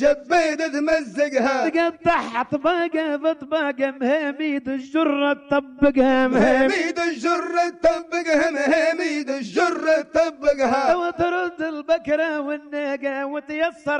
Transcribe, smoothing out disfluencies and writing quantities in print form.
جبيد تمزقها تقطعها طبقة بطبقة مهاميد الجرة تطبقها مهاميد الجرة تطبقها مهاميد الجرة تطبقها وترد البكرة والناقة وتيسر